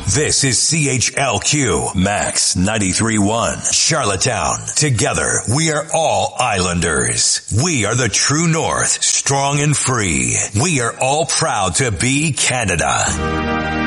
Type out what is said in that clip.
This is CHLQ Max 93.1 Charlottetown. Together, we are all Islanders. We are the true north, strong and free. We are all proud to be Canada.